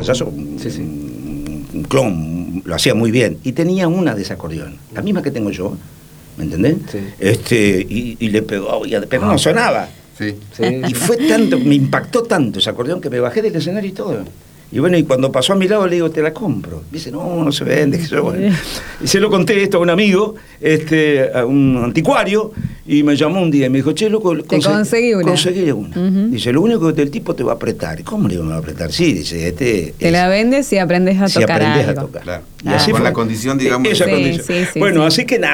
payaso, un clon, lo hacía muy bien. Y tenía una de ese acordeón, la misma que tengo yo, ¿me entendés? Sí. Y le pegó, pero no sonaba. Sí. Y fue tanto, me impactó tanto ese acordeón que me bajé del escenario y todo. Y bueno, y cuando pasó a mi lado le digo, te la compro. Dice, no se vende. Bueno. Y se lo conté esto a un amigo, a un anticuario, y me llamó un día y me dijo, che, loco, conseguí una. Dice, lo único que el tipo te va a apretar. ¿Cómo le digo, me va a apretar? Sí, dice, te la vendes y aprendes a tocar algo. Claro. Y así con fue. la condición, digamos. Esa condición. Bueno, así que nada.